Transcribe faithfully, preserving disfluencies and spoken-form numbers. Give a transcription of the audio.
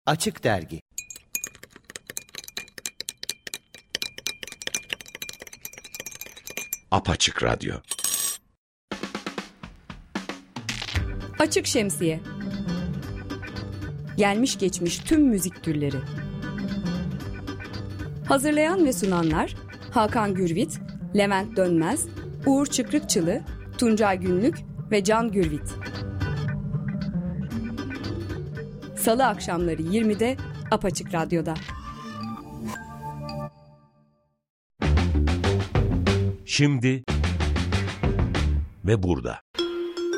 Açık Dergi. Apaçık Radyo. Açık Şemsiye. Gelmiş geçmiş tüm müzik türleri. Hazırlayan ve sunanlar Hakan Gürvit, Levent Dönmez, Uğur Çıkrıkçılı, Tuncay Günlük ve Can Gürvit. Salı akşamları yirmide Apaçık Radyo'da. Şimdi ve burada.